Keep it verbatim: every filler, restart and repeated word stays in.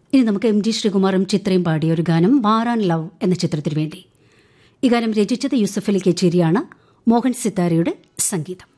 ഇനി നമുക്ക് M G ശ്രീകുമാറും ചിത്രയും പാടിയ ഒരു ഗാനം വാർ ആൻഡ് ലവ് എന്ന ചിത്രത്തിനു വേണ്ടി. ഈ ഗാനം രചിച്ചത് യൂസഫ് അലി കേച്ചേരിയാണ്. മോഹൻ സിത്താരയുടെ സംഗീതം.